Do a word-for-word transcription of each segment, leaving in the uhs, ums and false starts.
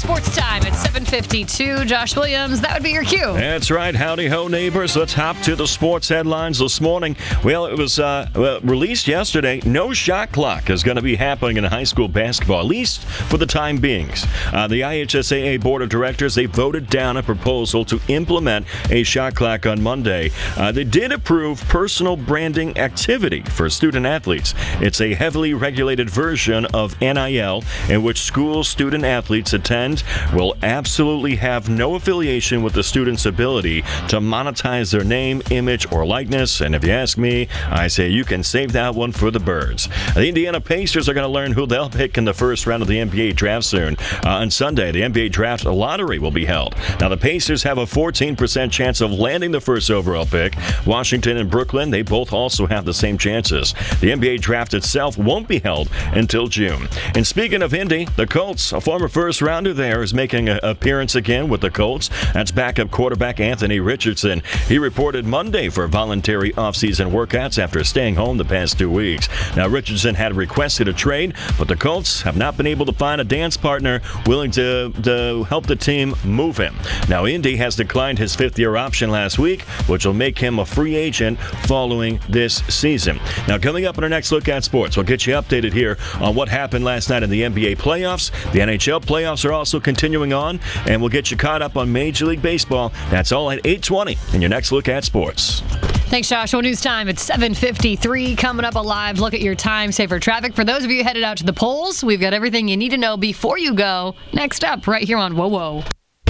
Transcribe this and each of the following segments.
Sports time at seven fifty-two. Josh Williams, that would be your cue. That's right. Howdy ho, neighbors. Let's hop to the sports headlines this morning. Well, it was uh, well, released yesterday. No shot clock is going to be happening in high school basketball, at least for the time being. Uh, the I H S A A Board of Directors, they voted down a proposal to implement a shot clock on Monday. Uh, they did approve personal branding activity for student athletes. It's a heavily regulated version of N I L in which school student athletes attend will absolutely have no affiliation with the student's ability to monetize their name, image, or likeness. And if you ask me, I say you can save that one for the birds. The Indiana Pacers are going to learn who they'll pick in the first round of the N B A draft soon. Uh, on Sunday, the N B A draft lottery will be held. Now, the Pacers have a fourteen percent chance of landing the first overall pick. Washington and Brooklyn, they both also have the same chances. The N B A draft itself won't be held until June. And speaking of Indy, the Colts, a former first rounder there, is making an appearance again with the Colts. That's backup quarterback Anthony Richardson. He reported Monday for voluntary offseason workouts after staying home the past two weeks. Now, Richardson had requested a trade, but the Colts have not been able to find a dance partner willing to, to help the team move him. Now, Indy has declined his fifth-year option last week, which will make him a free agent following this season. Now, coming up in our next look at sports, we'll get you updated here on what happened last night in the N B A playoffs. The N H L playoffs are also continuing on, and we'll get you caught up on Major League Baseball. That's all at eight twenty in your next look at sports. Thanks, Joshua. News time at seven fifty-three. Coming up, a live look at your time saver traffic. For those of you headed out to the polls, we've got everything you need to know before you go. Next up, right here on Whoa Whoa.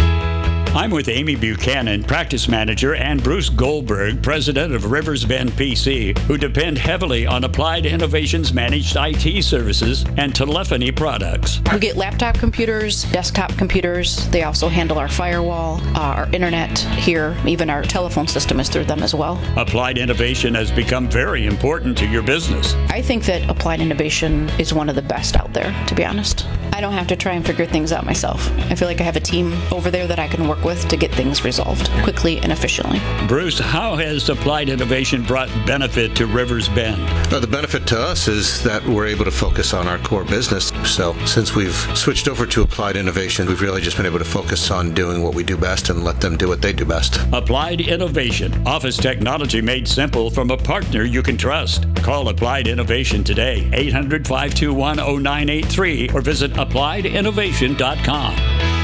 I'm with Amy Buchanan, practice manager, and Bruce Goldberg, president of Rivers Bend P C, who depend heavily on Applied Innovations managed I T services and telephony products. We get laptop computers, desktop computers. They also handle our firewall, uh, our internet here. Even our telephone system is through them as well. Applied Innovation has become very important to your business. I think that Applied Innovation is one of the best out there, to be honest. I don't have to try and figure things out myself. I feel like I have a team over there that I can work with to get things resolved quickly and efficiently. Bruce, how has Applied Innovation brought benefit to Rivers Bend? Uh, the benefit to us is that we're able to focus on our core business. So since we've switched over to Applied Innovation, we've really just been able to focus on doing what we do best and let them do what they do best. Applied Innovation, office technology made simple from a partner you can trust. Call Applied Innovation today, eight hundred, five two one, zero nine eight three, or visit applied innovation dot com.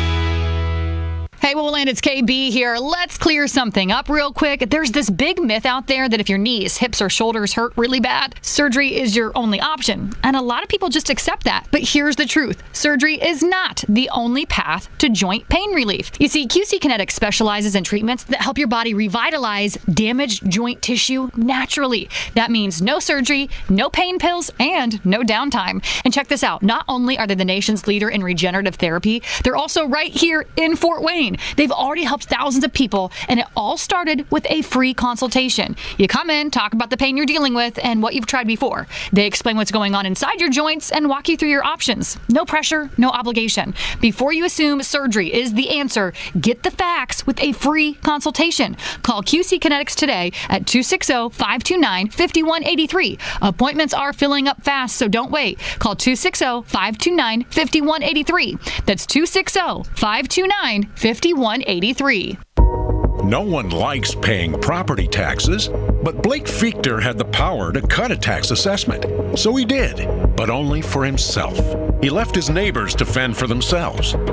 Hey, Woland, it's K B here. Let's clear something up real quick. There's this big myth out there that if your knees, hips, or shoulders hurt really bad, surgery is your only option. And a lot of people just accept that. But here's the truth. Surgery is not the only path to joint pain relief. You see, Q C Kinetics specializes in treatments that help your body revitalize damaged joint tissue naturally. That means no surgery, no pain pills, and no downtime. And check this out. Not only are they the nation's leader in regenerative therapy, they're also right here in Fort Wayne. They've already helped thousands of people, and it all started with a free consultation. You come in, talk about the pain you're dealing with and what you've tried before. They explain what's going on inside your joints and walk you through your options. No pressure, no obligation. Before you assume surgery is the answer, get the facts with a free consultation. Call Q C Kinetics today at two six zero, five two nine, five one eight three. Appointments are filling up fast, so don't wait. Call two six zero, five two nine, five one eight three. That's two six zero, five two nine, five one eight three. No one likes paying property taxes, but Blake Fichter had the power to cut a tax assessment. So he did, but only for himself. He left his neighbors to fend for themselves.